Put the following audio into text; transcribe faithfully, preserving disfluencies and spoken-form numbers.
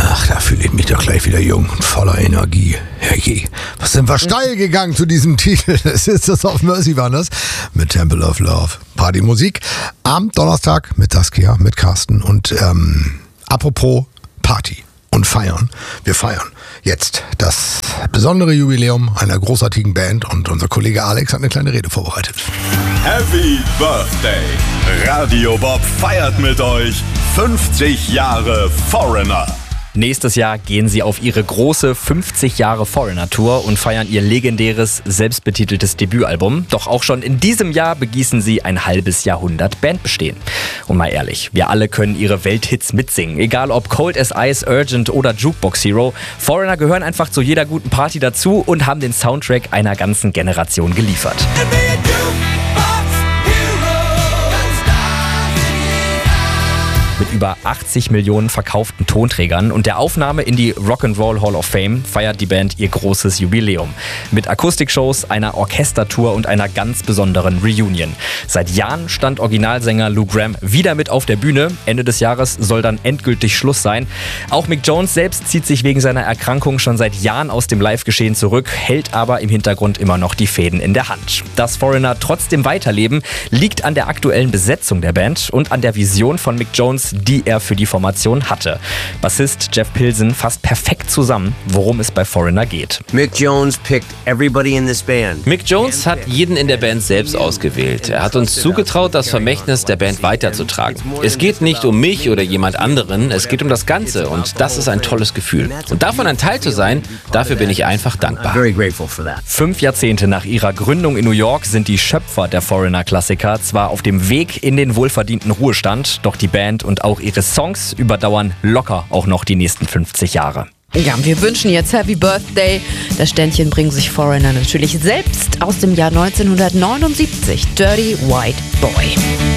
Ach, da fühle ich mich doch gleich wieder jung und voller Energie. Herrje, was sind wir steil gegangen zu diesem Titel? Das ist das auf Mercy war das mit Temple of Love. Partymusik am Donnerstag mit Saskia, mit Carsten und ähm, apropos Party und feiern. Wir feiern jetzt das besondere Jubiläum einer großartigen Band und unser Kollege Alex hat eine kleine Rede vorbereitet. Happy Birthday! Radio Bob feiert mit euch fünfzig Jahre Foreigner. Nächstes Jahr gehen sie auf ihre große fünfzig Jahre Foreigner-Tour und feiern ihr legendäres, selbstbetiteltes Debütalbum. Doch auch schon in diesem Jahr begießen sie ein halbes Jahrhundert Bandbestehen. Und mal ehrlich, wir alle können ihre Welthits mitsingen. Egal ob Cold as Ice, Urgent oder Jukebox Hero. Foreigner gehören einfach zu jeder guten Party dazu und haben den Soundtrack einer ganzen Generation geliefert. Mit über achtzig Millionen verkauften Tonträgern und der Aufnahme in die Rock'n'Roll Hall of Fame feiert die Band ihr großes Jubiläum. Mit Akustikshows, einer Orchestertour und einer ganz besonderen Reunion. Seit Jahren stand Originalsänger Lou Gramm wieder mit auf der Bühne. Ende des Jahres soll dann endgültig Schluss sein. Auch Mick Jones selbst zieht sich wegen seiner Erkrankung schon seit Jahren aus dem Live-Geschehen zurück, hält aber im Hintergrund immer noch die Fäden in der Hand. Dass Foreigner trotzdem weiterleben, liegt an der aktuellen Besetzung der Band und an der Vision von Mick Jones, die er für die Formation hatte. Bassist Jeff Pilsen fasst perfekt zusammen, worum es bei Foreigner geht. Mick Jones picked everybody in this band. Mick Jones hat jeden in der Band selbst ausgewählt. Er hat uns zugetraut, das Vermächtnis der Band weiterzutragen. Es geht nicht um mich oder jemand anderen, es geht um das Ganze und das ist ein tolles Gefühl. Und davon ein Teil zu sein, dafür bin ich einfach dankbar. Fünf Jahrzehnte nach ihrer Gründung in New York sind die Schöpfer der Foreigner-Klassiker zwar auf dem Weg in den wohlverdienten Ruhestand, doch die Band und auch ihre Songs überdauern locker auch noch die nächsten fünfzig Jahre. Ja, wir wünschen jetzt Happy Birthday. Das Ständchen bringen sich Foreigner natürlich selbst aus dem Jahr neunzehnhundertneunundsiebzig. Dirty White Boy.